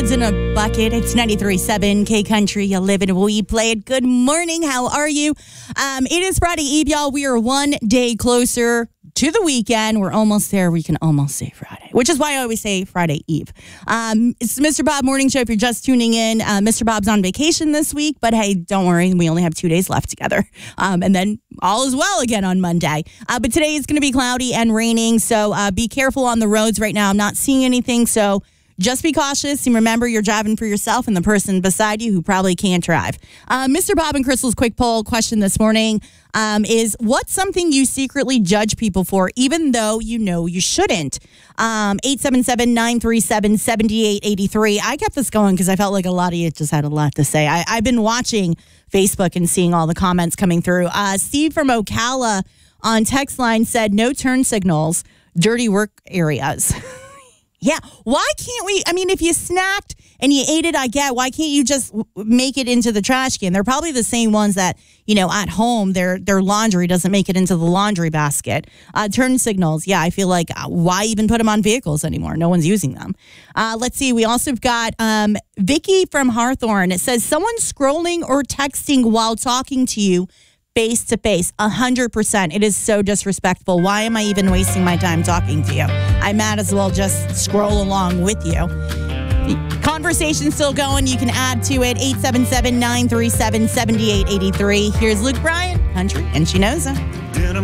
Odds in a bucket. It's 93.7 K Country. You live it, we play it. Good morning. How are you? It is Friday Eve, y'all. We are one day closer to the weekend. We're almost there. We can almost say Friday, which is why I always say Friday Eve. It's the Mr. Bob Morning Show. If you're just tuning in, Mr. Bob's on vacation this week, but hey, don't worry. We only have 2 days left together. And then all is well again on Monday. But today is going to be cloudy and raining, so be careful on the roads right now. I'm not seeing anything, so just be cautious and remember you're driving for yourself and the person beside you who probably can't drive. Mr. Bob and Crystal's quick poll question this morning is, what's something you secretly judge people for even though you know you shouldn't? 877-937-7883. I kept this going because I felt like a lot of you just had a lot to say. I've been watching Facebook and seeing all the comments coming through. Steve from Ocala on text line said, no turn signals, dirty work areas. Yeah, why can't we? I mean, if you snacked and you ate it, I get. Why can't you just make it into the trash can? They're probably the same ones that, you know, at home, their laundry doesn't make it into the laundry basket. Turn signals. Yeah, I feel like why even put them on vehicles anymore? No one's using them. Let's see. We also got Vicky from Hawthorne. It says someone scrolling or texting while talking to you face to face. 100%. It is so disrespectful. Why am I even wasting my time talking to you? I might as well just scroll along with you. Conversation's still going. You can add to it. 877-937-7883. Here's Luke Bryan, Country, and she knows it.